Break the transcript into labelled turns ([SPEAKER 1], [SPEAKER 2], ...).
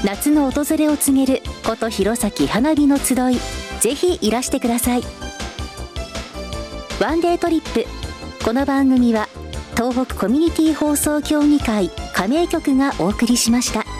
[SPEAKER 1] 夏の訪れを告げる古都弘前花火の集い、ぜひいらしてください。ワンデートリップ。この番組は東北コミュニティ放送協議会加盟局がお送りしました。